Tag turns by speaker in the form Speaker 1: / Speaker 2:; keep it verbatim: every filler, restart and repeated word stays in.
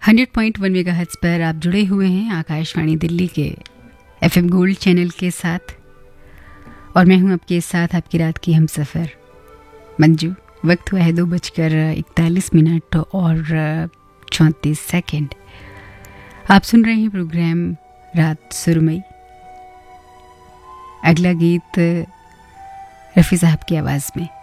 Speaker 1: Hundred point one megahertz पर आप जुड़े हुए हैं आकाशवाणी दिल्ली के एफएम गोल्ड चैनल के साथ और मैं हूं आपके साथ आपकी रात की हमसफ़र मंजू। वक्त हुआ है दो बजकर इकतालीस मिनट और चौंतीस सेकंड। आप सुन रहे हैं प्रोग्राम रात सुरमई। अगला गीत रफ़ी साहब की आवाज़ में।